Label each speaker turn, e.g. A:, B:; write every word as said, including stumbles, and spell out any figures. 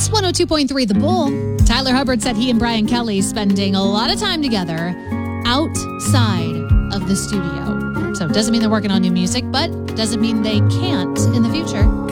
A: It's one oh two point three The Bull. Tyler Hubbard said he and Brian Kelly spending a lot of time together outside of the studio. So it doesn't mean they're working on new music, but doesn't mean they can't in the future.